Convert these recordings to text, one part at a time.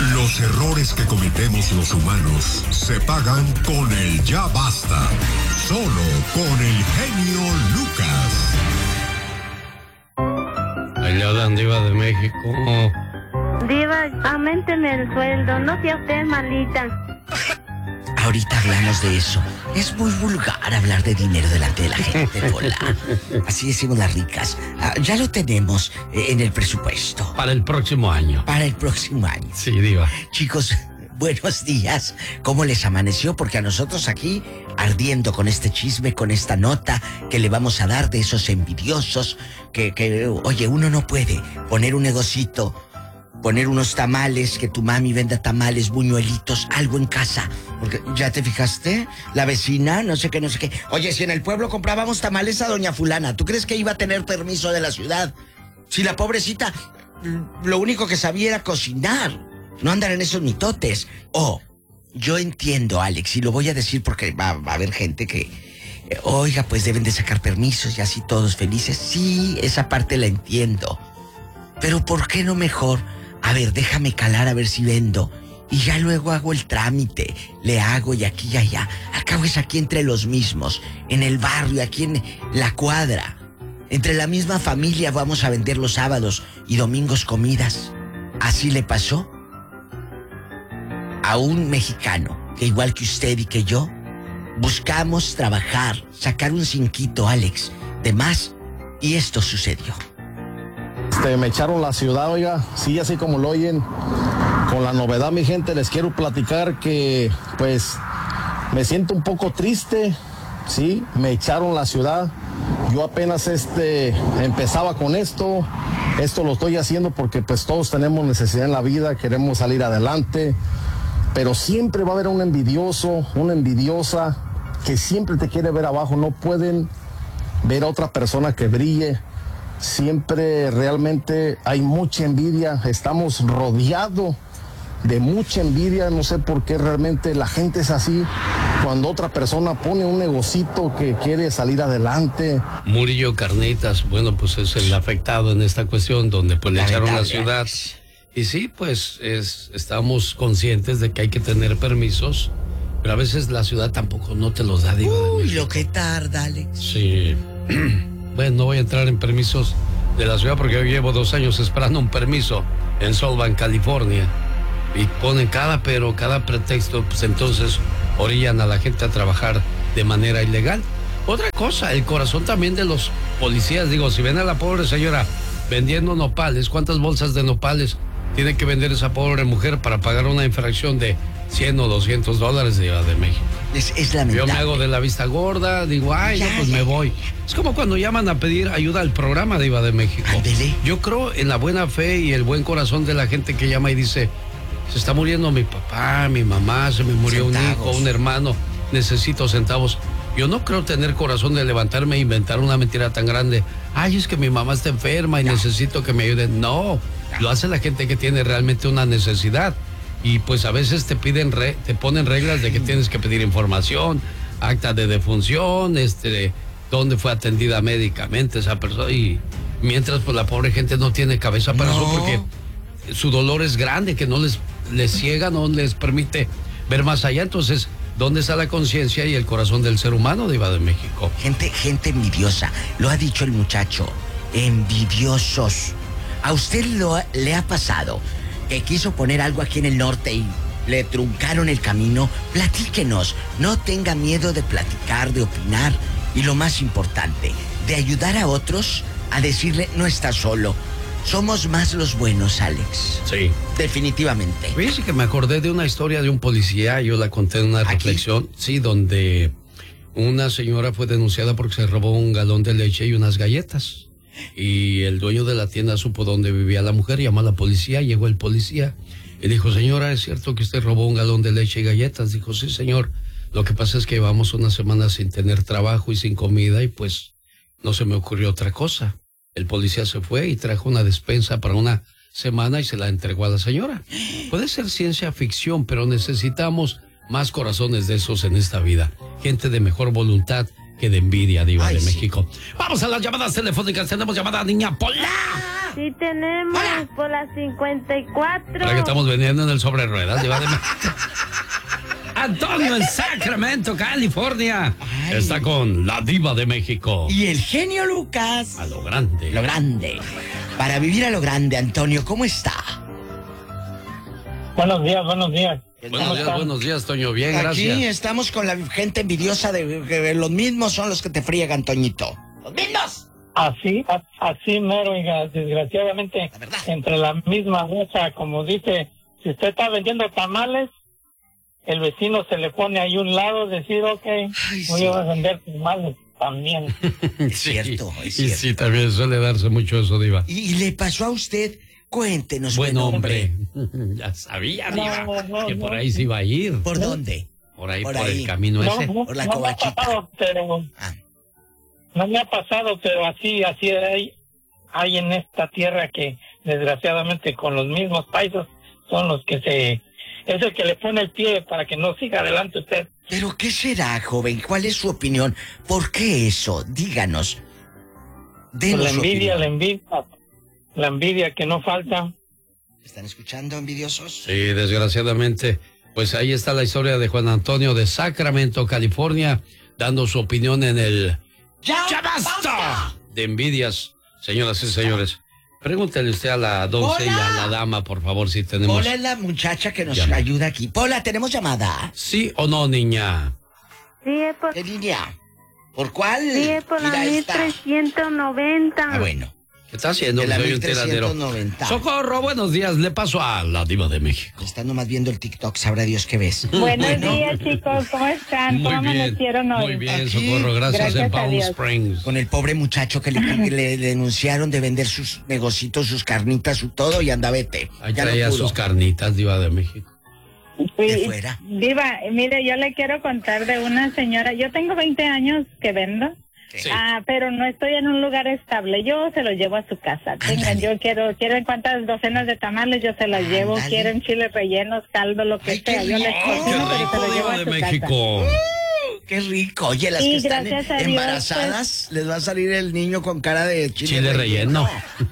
Los errores que cometemos los humanos se pagan con el ya basta. Solo con el genio Lucas. Ahí le hablan, Diva de México. Diva, aumenteme el sueldo, no sea usted malita. Ahorita hablamos de eso. Es muy vulgar hablar de dinero delante de la gente, Pola. Así decimos las ricas. Ya lo tenemos en el presupuesto. Para el próximo año. Para el próximo año. Sí, Diva. Chicos, buenos días. ¿Cómo les amaneció? Porque a nosotros aquí, ardiendo con este chisme, con esta nota que le vamos a dar de esos envidiosos que oye, uno no puede poner un negocito, poner unos tamales, que tu mami venda tamales, buñuelitos, algo en casa. Porque, ¿ya te fijaste? La vecina, no sé qué. Oye, si en el pueblo comprábamos tamales a doña fulana, ¿tú crees que iba a tener permiso de la ciudad? Si la pobrecita, lo único que sabía era cocinar, no andar en esos mitotes. Yo entiendo, Alex, y lo voy a decir porque va a haber gente que, oiga, pues deben de sacar permisos y así todos felices. Sí, esa parte la entiendo. Pero ¿por qué no mejor? A ver, déjame calar a ver si vendo. Y ya luego hago el trámite. Le hago y aquí y allá. Al cabo es aquí entre los mismos. En el barrio, aquí en la cuadra. Entre la misma familia vamos a vender los sábados y domingos comidas. Así le pasó a un mexicano que igual que usted y que yo, buscamos trabajar, sacar un cinquito, Alex, de más. Y esto sucedió. Me echaron la ciudad, oiga, sí, así como lo oyen. Con la novedad, mi gente, les quiero platicar que, pues, me siento un poco triste, sí, me echaron la ciudad. Yo apenas empezaba con esto lo estoy haciendo porque, pues, todos tenemos necesidad en la vida, queremos salir adelante, pero siempre va a haber un envidioso, una envidiosa que siempre te quiere ver abajo, no pueden ver a otra persona que brille. Siempre realmente hay mucha envidia, estamos rodeados de mucha envidia, no sé por qué realmente la gente es así. Cuando otra persona pone un negocito que quiere salir adelante. Murillo Carnitas, bueno, pues es el afectado en esta cuestión donde pues le echaron la ciudad. Y sí, pues estamos conscientes de que hay que tener permisos, pero a veces la ciudad tampoco no te los da, Diva de México. Uy, lo que tarda, Alex. Sí. Bueno, no voy a entrar en permisos de la ciudad porque yo llevo 2 años esperando un permiso en Solvang, California. Y ponen cada pretexto, pues entonces orillan a la gente a trabajar de manera ilegal. Otra cosa, el corazón también de los policías. Digo, si ven a la pobre señora vendiendo nopales, ¿cuántas bolsas de nopales tiene que vender esa pobre mujer para pagar una infracción de $100 o $200 de México? Es lamentable. Yo me hago de la vista gorda, digo, ay, no, pues me voy. Es como cuando llaman a pedir ayuda al programa de Diva de México. Ándele. Yo creo en la buena fe y el buen corazón de la gente que llama y dice, se está muriendo mi papá, mi mamá, se me murió centavos. Un hijo, un hermano, necesito centavos. Yo no creo tener corazón de levantarme e inventar una mentira tan grande. Ay, es que mi mamá está enferma y necesito que me ayuden. No, lo hace la gente que tiene realmente una necesidad. Y pues a veces te ponen reglas de que tienes que pedir información, acta de defunción, dónde fue atendida médicamente esa persona. Y mientras pues la pobre gente no tiene cabeza para eso porque su dolor es grande, que no les ciega, no les permite ver más allá. Entonces, ¿dónde está la conciencia y el corazón del ser humano, Diva de México? Gente envidiosa, lo ha dicho el muchacho, envidiosos. ¿A usted le ha pasado que quiso poner algo aquí en el norte y le truncaron el camino? Platíquenos, no tenga miedo de platicar, de opinar y lo más importante, de ayudar a otros a decirle no estás solo. Somos más los buenos, Alex. Sí. Definitivamente. Fíjese que me acordé de una historia de un policía, yo la conté en una reflexión, sí, donde una señora fue denunciada porque se robó un galón de leche y unas galletas. Y el dueño de la tienda supo dónde vivía la mujer, llamó a la policía, llegó el policía y dijo, señora, ¿es cierto que usted robó un galón de leche y galletas? Dijo, sí, señor, lo que pasa es que llevamos una semana sin tener trabajo y sin comida y pues no se me ocurrió otra cosa. El policía se fue y trajo una despensa para una semana y se la entregó a la señora. Puede ser ciencia ficción, pero necesitamos más corazones de esos en esta vida. Gente de mejor voluntad que de envidia, Diva de México. Vamos a las llamadas telefónicas. Tenemos llamada a Niña Pola. Sí tenemos, Hola. por las 54. ¿Para qué estamos vendiendo en el sobre ruedas, Diva de México? Antonio en Sacramento, California. Ay. Está con la Diva de México. Y el genio Lucas. A lo grande. Lo grande. Para vivir a lo grande, Antonio, ¿cómo está? Buenos días, buenos días. Buenos días, Toño. Bien, Aquí gracias. estamos con la gente envidiosa de que los mismos son los que te friegan, Toñito. ¡Los mismos! Así mero, oiga, desgraciadamente, La verdad. entre la misma raza, como dice, si usted está vendiendo tamales, el vecino se le pone ahí un lado, decir, ok, voy sí. a vender tamales también. Es cierto, es cierto. Y sí, también suele darse mucho eso, Diva. ¿Y le pasó a usted? Cuéntenos, Buen hombre. Ya sabía, Diva, No, que no, por ahí se iba a ir. ¿Por dónde? Por ahí, Por por ahí. el camino ese. Por la no me ha covachita. pasado, pero Ah, no me ha pasado, pero así hay en esta tierra que desgraciadamente con los mismos paisas son los que es el que le pone el pie para que no siga adelante usted. ¿Pero qué será, joven? ¿Cuál es su opinión? ¿Por qué eso? Díganos. Denos La su envidia, opinión. la envidia que no falta. ¿Están escuchando, envidiosos? Sí, desgraciadamente. Pues ahí está la historia de Juan Antonio de Sacramento, California, dando su opinión en el ¡Ya, ¡Ya basta! De envidias, señoras y señores. Pregúntele usted a la doncella, Hola. a la dama, por favor, si tenemos... Pola es la muchacha que nos Llama. ayuda aquí. Pola, ¿tenemos llamada? ¿Sí o no, niña? Sí, es por, ¿Qué línea? ¿Por cuál? sí, es por la Mira esta. 1390. Ah, bueno. ¿Qué está haciendo? De la Soy un tiradero. 1390. Socorro, buenos días. Le paso a la Diva de México. Está nomás viendo el TikTok, sabrá Dios qué ves. Buenos días, chicos. ¿Cómo están? ¿Cómo amanecieron hoy? muy bien, Aquí. Socorro. Gracias, Gracias en a Palm Dios. Springs. Con el pobre muchacho que le denunciaron de vender sus negocitos, sus carnitas, su todo y anda vete. Ahí Ya no traía pudo. sus carnitas, Diva de México. De fuera. Diva, mire, yo le quiero contar de una señora. Yo tengo 20 años que vendo. Sí. Pero no estoy en un lugar estable. Yo se los llevo a su casa. Tengan, Ándale. yo quieren cuántas docenas de tamales, yo se las llevo. Ándale. Quieren chiles rellenos, caldo, lo que Ay, qué sea. Yo les rico. ¡Qué cocino, pero se rico, los llevo Diva a de su México! Qué rico. Oye, las Y que están gracias a Dios, embarazadas, les va a salir el niño con cara de Chile relleno.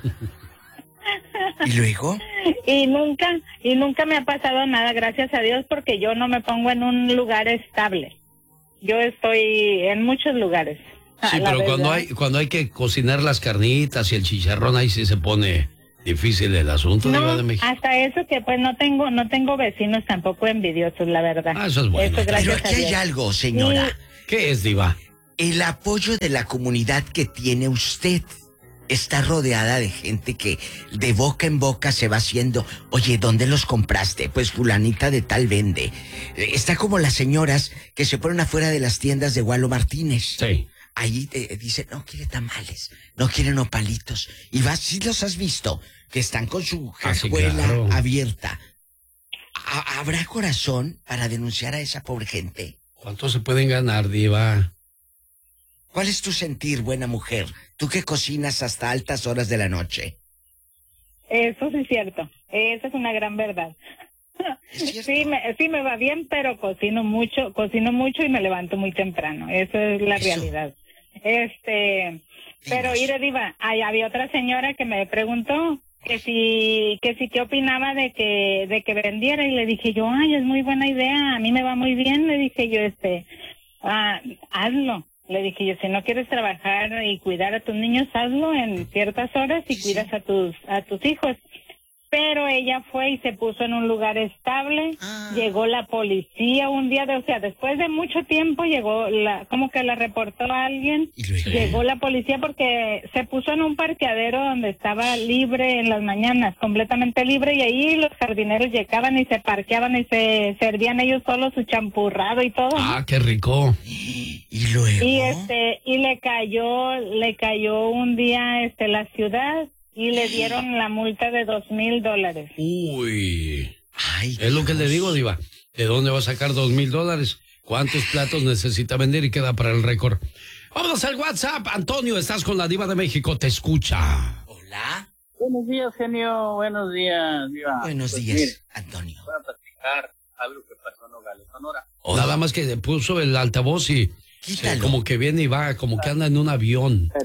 ¿Y luego? casa. Y nunca me ha pasado nada, gracias a Dios, porque yo no me pongo en un lugar estable. Yo estoy en muchos lugares. Sí, la pero verdad. cuando hay que cocinar las carnitas y el chicharrón, ahí sí se pone difícil el asunto, Diva de No, México. hasta eso que pues no tengo vecinos tampoco envidiosos, la verdad. Ah, eso es bueno. Eso, gracias Pero aquí a Dios. hay algo, señora. ¿Qué es, Diva? El apoyo de la comunidad que tiene usted. Está rodeada de gente que de boca en boca se va haciendo, oye, ¿dónde los compraste? Pues fulanita de tal vende. Está como las señoras que se ponen afuera de las tiendas de Walo Martínez. Sí. Ahí dicen, no quiere tamales, no quiere nopalitos. Y vas, sí los has visto, que están con su Ah, sí, cajuela claro. abierta. ¿Habrá corazón para denunciar a esa pobre gente? ¿Cuánto se pueden ganar, Diva? ¿Cuál es tu sentir, buena mujer? Tú que cocinas hasta altas horas de la noche. Eso sí es cierto. Eso es una gran verdad. ¿Es cierto? Sí me va bien, pero cocino mucho y me levanto muy temprano. Eso es la Eso. realidad. Pero Dinos. Diva, había otra señora que me preguntó que si qué opinaba de que vendiera, y le dije yo, ay, es muy buena idea, a mí me va muy bien, le dije yo, hazlo. Le dije yo, si no quieres trabajar y cuidar a tus niños, hazlo en ciertas horas y Sí. cuidas a tus hijos. Pero ella fue y se puso en un lugar estable. Ah. Llegó la policía un día, después de mucho tiempo llegó como que la reportó a alguien. Y luego. Llegó la policía porque se puso en un parqueadero donde estaba libre en las mañanas, completamente libre, y ahí los jardineros llegaban y se parqueaban y se servían ellos solos su champurrado y todo. Ah, qué rico. Y luego. Y le cayó un día la ciudad y le dieron la multa de $2,000. Uy. Ay, Es lo que le Dios. digo, Diva. ¿De dónde va a sacar $2,000? ¿Cuántos platos necesita vender y queda para el récord? Vamos al WhatsApp. Antonio, estás con la Diva de México. Te escucha. Hola. Buenos días, genio. Buenos días, Diva. Buenos Pues días, mire, Antonio. voy a platicar algo que pasó en Nogales, Sonora. Nada más que puso el altavoz y Quítalo. como que viene y va, como que anda en un avión. Espérate.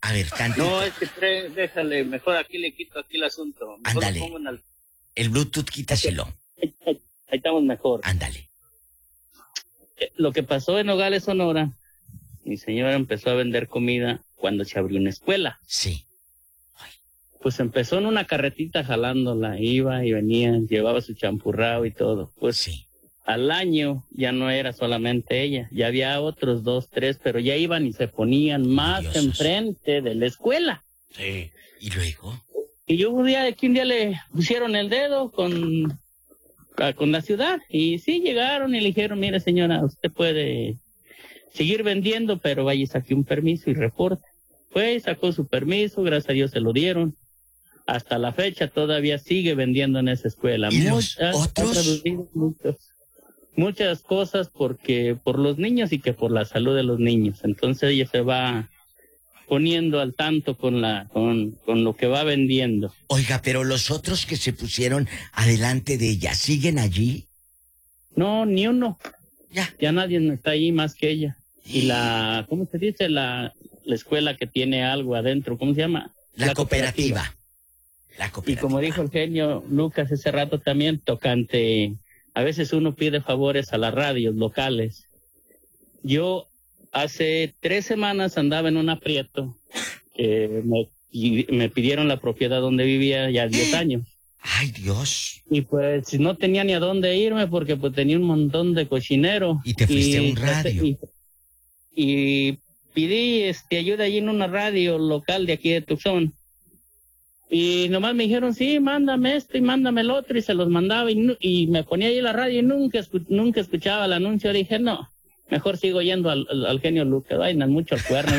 A ver, tantito. No, es que déjale, mejor aquí le quito aquí el asunto. Mejor Ándale. El Bluetooth quítaselo. Ahí estamos mejor. Ándale. Lo que pasó en Nogales, Sonora, mi señora empezó a vender comida cuando se abrió una escuela. Sí. Pues empezó en una carretita jalándola, iba y venía, llevaba su champurrado y todo. Pues sí. Al año ya no era solamente ella, ya había otros 2, 3, pero ya iban y se ponían más enfrente de la escuela. Sí. ¿Y luego? Y yo un día le pusieron el dedo con la ciudad, y sí llegaron y le dijeron, mire señora, usted puede seguir vendiendo, pero vaya y saque un permiso y reporte. Pues sacó su permiso, gracias a Dios se lo dieron. Hasta la fecha todavía sigue vendiendo en esa escuela. ¿Y los otros? Muchas cosas por los niños y que por la salud de los niños. Entonces ella se va poniendo al tanto con lo que va vendiendo. Oiga, pero los otros que se pusieron adelante de ella, ¿siguen allí? No, ni uno. Ya nadie está ahí más que ella. Y ¿cómo se dice? La escuela que tiene algo adentro, ¿cómo se llama? La cooperativa. Y como dijo el genio Lucas ese rato también, tocante, a veces uno pide favores a las radios locales. Yo hace 3 semanas andaba en un aprieto, me pidieron la propiedad donde vivía ya 10 años. ¡Ay, Dios! Y pues no tenía ni a dónde irme porque pues tenía un montón de cochinero. Y te fuiste a un radio. Y pedí ayuda allí en una radio local de aquí de Tucson. Y nomás me dijeron, sí, mándame esto y mándame el otro, y se los mandaba, y me ponía ahí la radio y nunca escuchaba el anuncio. Dije, no, mejor sigo yendo al genio Lucas. Ay, no es mucho el cuerno.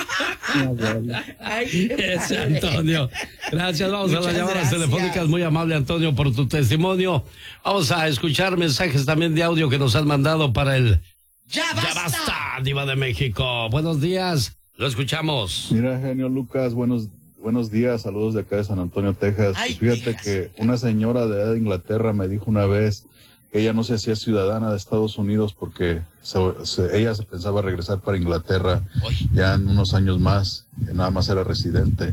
Ese Antonio. Gracias, vamos a las llamadas telefónicas. Muy amable, Antonio, por tu testimonio. Vamos a escuchar mensajes también de audio que nos han mandado para el ¡Ya basta! Diva de México. Buenos días, lo escuchamos. Mira, genio Lucas, buenos días, saludos de acá de San Antonio, Texas. Ay, fíjate que una señora de edad de Inglaterra me dijo una vez que ella no se hacía ciudadana de Estados Unidos porque ella se pensaba regresar para Inglaterra ya en unos años más, nada más era residente.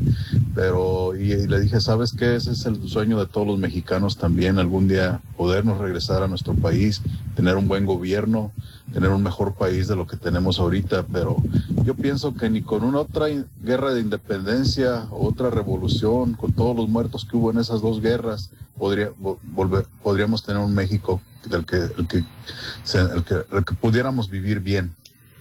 Y le dije, ¿sabes qué? Ese es el sueño de todos los mexicanos también, algún día podernos regresar a nuestro país, tener un buen gobierno, tener un mejor país de lo que tenemos ahorita, pero yo pienso que ni con una otra guerra de independencia, otra revolución, con todos los muertos que hubo en esas 2 guerras, podríamos tener un México del que pudiéramos vivir bien.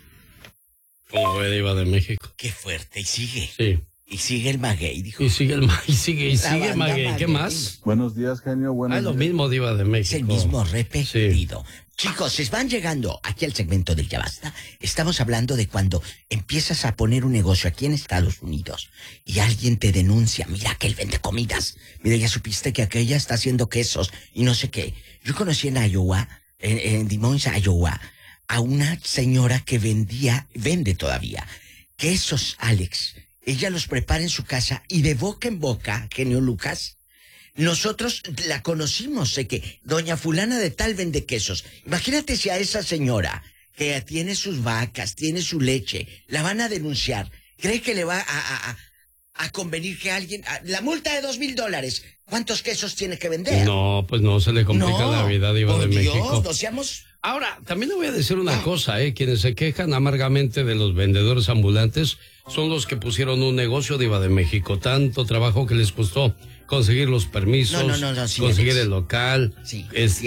¿Cómo fue, Diva de México? Qué fuerte, y sigue. Sí. Y sigue el maguey, dijo. Y sigue el maguey. ¿Qué más? Buenos días, genio. Es lo mismo, Diva de México. Es el mismo repetido. Sí. Chicos, se van llegando aquí al segmento del Ya Basta. Estamos hablando de cuando empiezas a poner un negocio aquí en Estados Unidos y alguien te denuncia. Mira que él vende comidas. Mira, ya supiste que aquella está haciendo quesos y no sé qué. Yo conocí en Iowa, en Des Moines, Iowa, a una señora que vende todavía quesos, Alex. Ella los prepara en su casa y de boca en boca, genio Lucas, nosotros la conocimos, sé que doña fulana de tal vende quesos. Imagínate si a esa señora que tiene sus vacas, tiene su leche, la van a denunciar. ¿Cree que le va a convenir que alguien... la multa de $2,000, ¿cuántos quesos tiene que vender? No, pues no, se le complica la vida, Diva de México. No seamos... Ahora, también le voy a decir una cosa, quienes se quejan amargamente de los vendedores ambulantes son los que pusieron un negocio, Diva de México. Tanto trabajo que les costó conseguir los permisos, sí, conseguir el local, sí,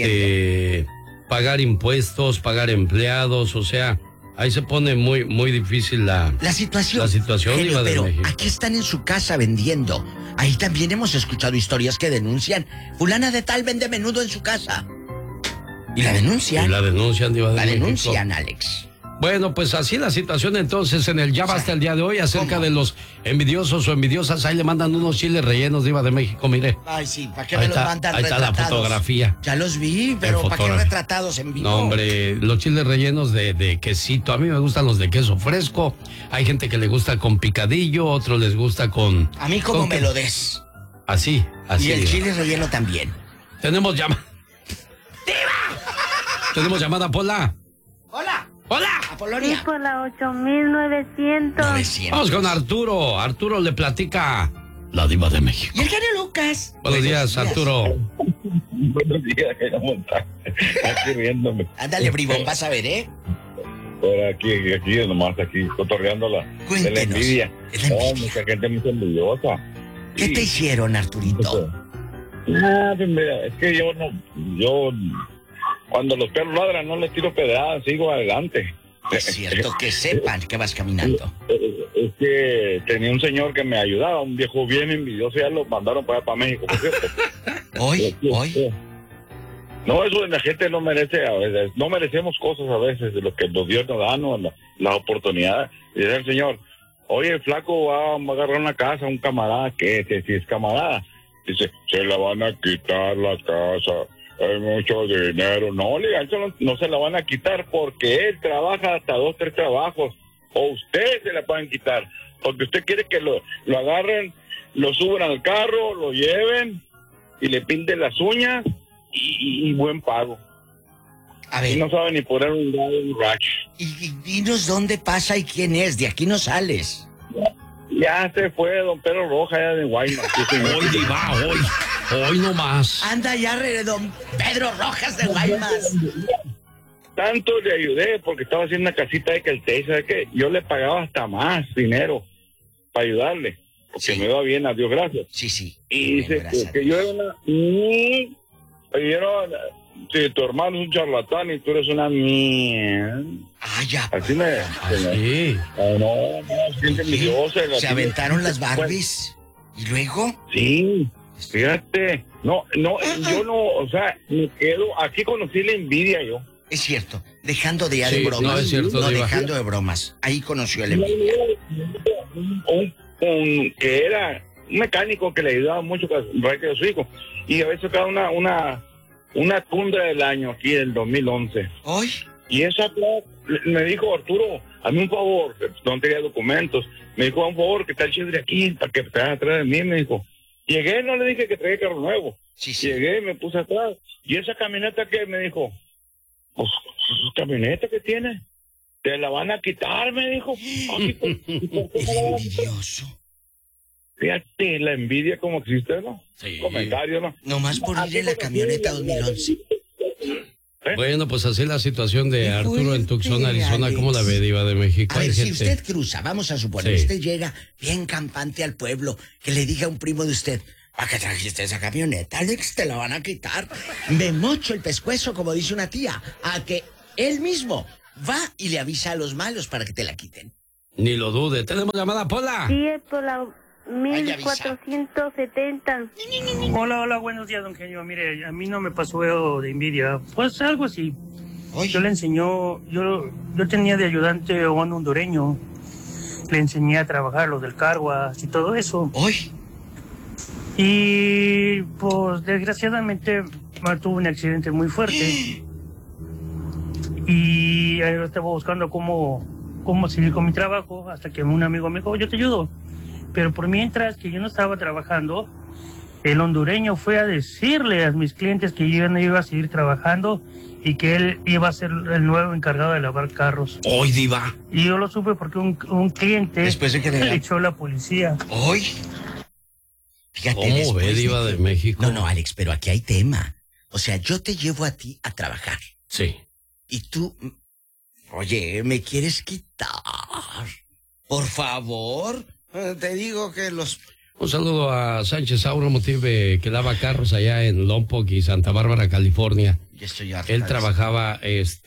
pagar impuestos, pagar empleados, o sea, ahí se pone muy, muy difícil la situación, Genio, Diva de México. Pero aquí están en su casa vendiendo. Ahí también hemos escuchado historias que denuncian. Fulana de tal vende menudo en su casa. Y la denuncian. Diva de México. La denuncian, Alex. Bueno, pues así la situación entonces en el Ya Basta el día de hoy acerca de los envidiosos o envidiosas. Ahí le mandan unos chiles rellenos, Diva de México, mire. Ay, sí, ¿para qué me los mandan ahí retratados? Está la fotografía. Ya los vi, pero ¿para qué retratados en vivo? No, hombre, los chiles rellenos de quesito. A mí me gustan los de queso fresco. Hay gente que le gusta con picadillo, otros les gusta con... A mí como me lo des. Así. Y el chile relleno también. Tenemos llamada. ¡Diva! Tenemos llamada, Pola. Hola. ¡Hola! Apolonia. Sí, por la 8900. 900. Vamos con Arturo. Arturo le platica la Diva de México. Y el genio Lucas. Buenos días, Arturo. Buenos días, era montaje. Aquí riéndome. Ándale, bribón, vas a ver, ¿eh? Por aquí nomás, aquí, cotorreando de la envidia. Es la envidia. Mucha gente muy envidiosa. ¿Qué te hicieron, Arturito? Pues mira, es que yo cuando los perros ladran no les tiro pedradas, sigo adelante. Es cierto, que sepan que vas caminando. Es que tenía un señor que me ayudaba, un viejo bien envidioso, ya lo mandaron para allá, para México, por cierto. ¿Hoy? No, eso la gente no merece, a veces, no merecemos cosas a veces de lo que los Dios nos dan, ¿no? Las oportunidades. Y dice el señor, oye, el flaco va a agarrar una casa, un camarada, ¿qué? Si es camarada. Dice, se la van a quitar la casa, hay mucho dinero. No, legal, no se la van a quitar porque él trabaja hasta 2, 3 trabajos. O usted se la pueden quitar. Porque usted quiere que lo agarren, lo suban al carro, lo lleven y le pinten las uñas y buen pago. A ver. Y no sabe ni poner un racho. Y dinos dónde pasa y quién es. De aquí no sales. Ya se fue don Pedro Roja, ya de Guaymas. Hoy, Diva, hoy no más. Anda ya, don Pedro Rojas de Guaymas. Tanto le ayudé porque estaba haciendo una casita de Caltech, ¿sabes qué? Yo le pagaba hasta más dinero para ayudarle, porque me iba bien, a Dios gracias. Sí. Y dice que yo era una... Si tu hermano es un charlatán y tú eres una mierda. Ya. Así me... Sí. No, siente envidiosa. Se aventaron las Barbies. ¿Y luego? Sí, fíjate. No, yo no, o sea, me quedo... Aquí conocí la envidia yo. Es cierto, dejando de bromas. No, es cierto, no, Diva. dejando de bromas. Ahí conoció el envidia. Que era un mecánico que le ayudaba mucho con su hijo. Y a veces cada una tundra del año aquí del 2011. ¿Hoy? Y esa me dijo, Arturo, hazme un favor, no tenía documentos. Me dijo, un favor, que está el chile aquí para que te hagas atrás de mí, me dijo. Llegué, no le dije que traía carro nuevo. Sí. Llegué, me puse atrás. ¿Y esa camioneta qué? Me dijo. Pues, camioneta que tiene, te la van a quitar, me dijo. Es envidioso. Fíjate, la envidia como existe, ¿no? Sí. Comentario, ¿no? Nomás por ir en la camioneta 2011. Bueno, pues así es la situación de Arturo en Tucson, Arizona. ¿Cómo la ve, Diva de México? A ver, Hay si gente... usted cruza, vamos a suponer, usted llega bien campante al pueblo, que le diga a un primo de usted, ¿a qué trajiste esa camioneta, Alex? Te la van a quitar. Me mocho el pescuezo, como dice una tía, a que él mismo va y le avisa a los malos para que te la quiten. Ni lo dude. ¿Tenemos llamada, Pola? Sí, es por la 1470. Hola, buenos días, don Genio. Mire, a mí no me pasó de envidia. Pues algo así. Yo le enseñó, yo tenía de ayudante a un hondureño. Le enseñé a trabajar los del Carguas y todo eso. Y pues desgraciadamente tuvo un accidente muy fuerte. Y yo estaba buscando cómo seguir con mi trabajo hasta que un amigo me dijo, yo te ayudo. Pero por mientras que yo no estaba trabajando, el hondureño fue a decirle a mis clientes que yo no iba a seguir trabajando y que él iba a ser el nuevo encargado de lavar carros. Hoy, Diva. Y yo lo supe porque un cliente después de que le echó la policía. Hoy. Fíjate, ¿Cómo ve, Diva de México? No, Alex, pero aquí hay tema. O sea, yo te llevo a ti a trabajar. Sí. Y tú, oye, ¿me quieres quitar? Por favor. Te digo que los... Un saludo a Sánchez Automotive, que lava carros allá en Lompoc y Santa Bárbara, California. Él trabajaba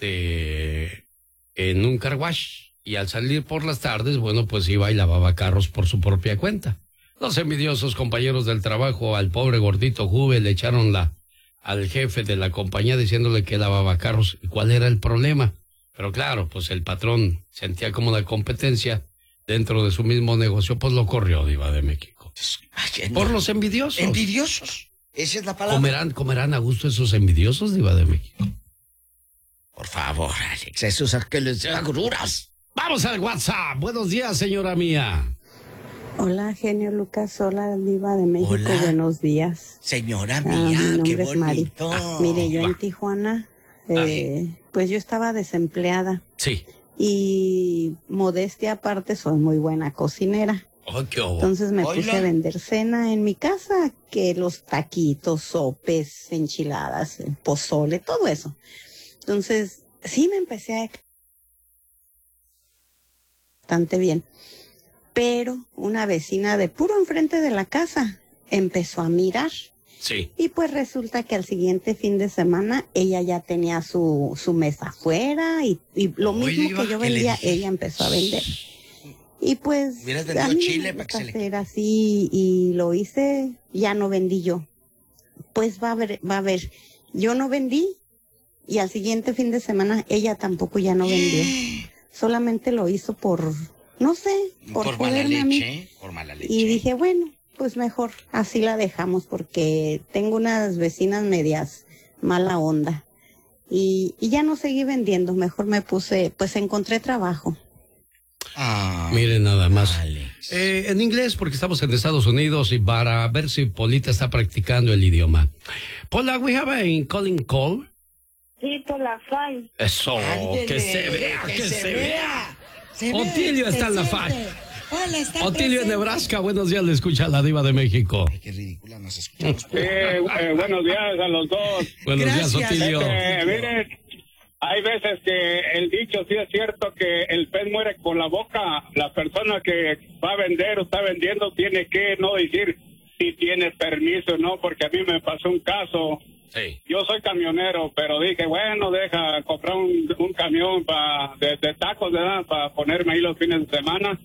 en un car wash y al salir por las tardes, bueno, pues iba y lavaba carros por su propia cuenta. Los envidiosos compañeros del trabajo al pobre gordito Juve le echaron al jefe de la compañía diciéndole que lavaba carros y cuál era el problema. Pero claro, pues el patrón sentía como la competencia dentro de su mismo negocio, pues lo corrió, Diva de México. Por los envidiosos. Envidiosos. Esa es la palabra. ¿Comerán a gusto esos envidiosos, Diva de México? Por favor, Alex, esos a que les den agruras. Vamos al WhatsApp. Buenos días, señora mía. Hola, genio Lucas. Hola, Diva de México. Hola. Buenos días. Señora mía, mi qué nombre es Mari. bonito. Mire, yo en Tijuana pues yo estaba desempleada. Sí. Y modestia aparte, soy muy buena cocinera. Oh, qué obo. Entonces me puse a vender cena en mi casa, que los taquitos, sopes, enchiladas, pozole, todo eso. Entonces, sí me empecé a... bastante bien. Pero una vecina de puro enfrente de la casa empezó a mirar. Sí. Y pues resulta que al siguiente fin de semana ella ya tenía su mesa afuera y lo mismo que yo vendía, ella empezó a vender. Y pues a mí me gusta hacer así y lo hice, ya no vendí yo. Pues va a ver, yo no vendí y al siguiente fin de semana ella tampoco ya no vendió. Solamente lo hizo por, no sé, por joderme a mí. Por mala leche. Y dije, bueno, pues mejor así la dejamos porque tengo unas vecinas medias mala onda. Y ya no seguí vendiendo, mejor me puse, pues encontré trabajo. Miren nada más. En inglés, porque estamos en Estados Unidos y para ver si Polita está practicando el idioma. Pola, we have a calling call. Sí, por la FAI. Eso, Ándele, que se vea, que se vea. ve, Otilio está en la se FAI. ve. Hola, está Otilio en presente. Nebraska, buenos días, le escucha la diva de México. Ay, qué ridícula nos escuchamos. Buenos días a los dos. Buenos días, Otilio. Miren, hay veces que el dicho sí es cierto que el pez muere con la boca. La persona que va a vender o está vendiendo tiene que no decir si tiene permiso o no, porque a mí me pasó un caso. Sí. Yo soy camionero, pero dije, bueno, deja comprar un camión de tacos, ¿verdad? Para ponerme ahí los fines de semana.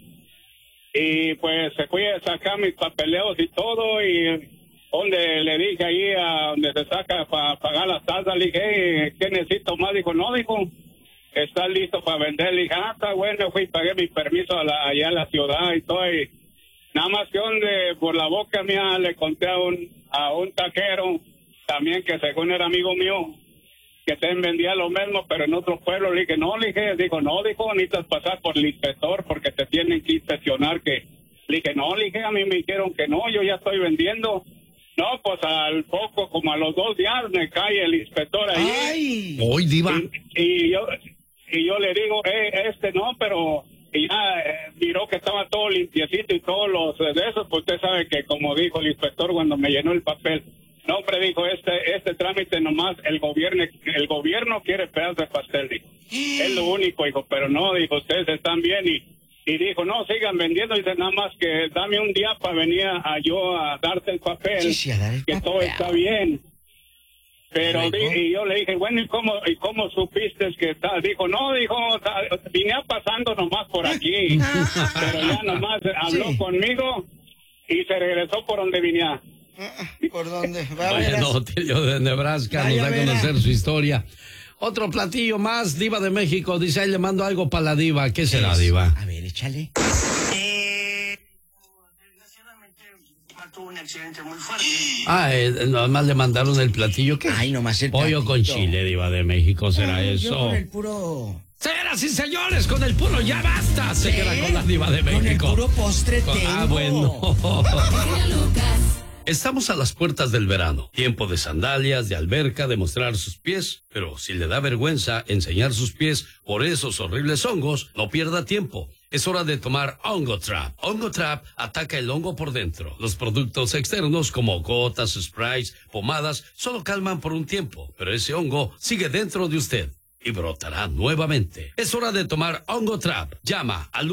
Y pues se fui a sacar mis papeleos y todo, y donde le dije ahí a donde se saca para pagar las tasas, le dije, hey, ¿qué necesito más? Dijo, no, dijo, ¿estás listo para vender? Le dije, está bueno, fui y pagué mi permiso allá en la ciudad y todo, y nada más que donde por la boca mía le conté a un taquero también que según era amigo mío, que te vendía lo mismo, pero en otro pueblo. Le dije, no, dijo, necesitas pasar por el inspector porque te tienen que inspeccionar. Le dije, a mí me dijeron que no, yo ya estoy vendiendo. No, pues al poco, como a los 2 días, me cae el inspector ahí. ¡Ay! Hoy, diva. Y yo le digo, no, pero... Y ya miró que estaba todo limpiecito y todos los de esos, pues usted sabe que, como dijo el inspector cuando me llenó el papel, no, hombre, dijo, este trámite nomás el gobierno quiere pedazos de pastel, dijo. Es lo único, dijo, pero no, dijo, ustedes están bien. Y dijo, no, sigan vendiendo, dice, nada más que dame un día para venir yo a darte el papel, Sí, a dar el que papel. todo está bien. Pero y yo le dije, bueno, ¿y cómo supiste que está? Dijo, no, vine pasando nomás por aquí. Pero ya nomás habló conmigo y se regresó por donde venía. ¿Por dónde? Bueno, Otilio de Nebraska nos da a conocer su historia. Otro platillo más, diva de México. Dice, ahí le mando algo para la diva. ¿Qué será, diva? A ver, échale. Desgraciadamente tuvo un accidente muy fuerte. Nomás le mandaron el platillo. ¿Qué? Ay, nomás el pollo con platito. chile, diva de México. ¿Será Ay, eso? Yo con el puro... Señoras y señores, con el puro ya basta. Se queda con la diva de México. Con el puro postre tengo. Ah, bueno. Estamos a las puertas del verano, tiempo de sandalias, de alberca, de mostrar sus pies, pero si le da vergüenza enseñar sus pies por esos horribles hongos, no pierda tiempo. Es hora de tomar Hongo Trap. Hongo Trap ataca el hongo por dentro. Los productos externos como gotas, sprays, pomadas, solo calman por un tiempo, pero ese hongo sigue dentro de usted y brotará nuevamente. Es hora de tomar Hongo Trap. Llama al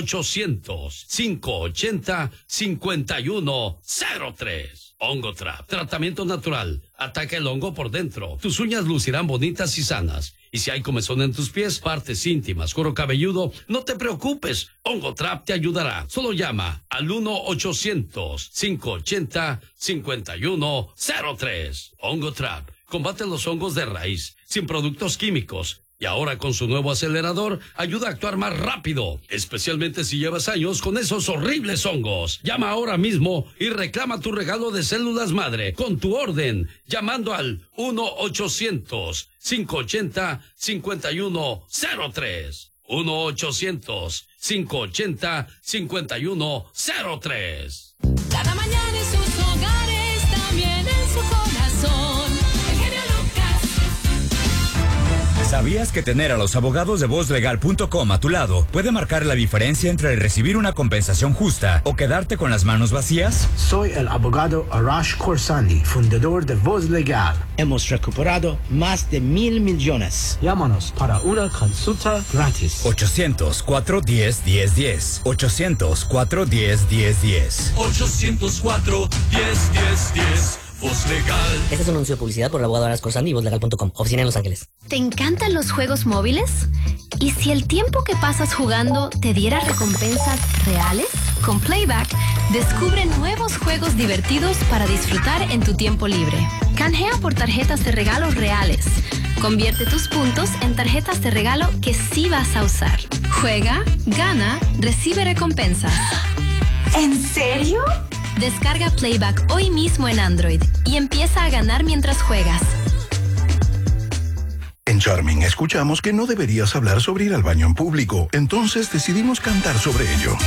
1-800-580-5103. Hongo Trap. Tratamiento natural. Ataca el hongo por dentro. Tus uñas lucirán bonitas y sanas. Y si hay comezón en tus pies, partes íntimas, cuero cabelludo, no te preocupes. Hongo Trap te ayudará. Solo llama al 1-800-580-5103. Hongo Trap. Combate los hongos de raíz, sin productos químicos. Y ahora con su nuevo acelerador, ayuda a actuar más rápido, especialmente si llevas años con esos horribles hongos. Llama ahora mismo y reclama tu regalo de células madre con tu orden, llamando al 1-800-580-5103. 1-800-580-5103. Cada mañana en sus hogares, también en su corazón. El genio Lucas. ¿Sabías que tener a los abogados de vozlegal.com a tu lado puede marcar la diferencia entre recibir una compensación justa o quedarte con las manos vacías? Soy el abogado Arash Khorsandi, fundador de Voz Legal. Hemos recuperado más de 1,000 millones. Llámanos para una consulta gratis. 800-410-1010. 800-410-1010. 800-410-1010. Voz Legal. Este es un anuncio de publicidad por el abogado Arash Khorsandi y vozlegal.com. Oficina en Los Ángeles. ¿Te encantan los juegos móviles? ¿Y si el tiempo que pasas jugando te diera recompensas reales? Con Playback, descubre nuevos juegos divertidos para disfrutar en tu tiempo libre. Canjea por tarjetas de regalos reales. Convierte tus puntos en tarjetas de regalo que sí vas a usar. Juega, gana, recibe recompensas. ¿En serio? Descarga Playback hoy mismo en Android y empieza a ganar mientras juegas. En Charming escuchamos que no deberías hablar sobre ir al baño en público, entonces decidimos cantar sobre ello.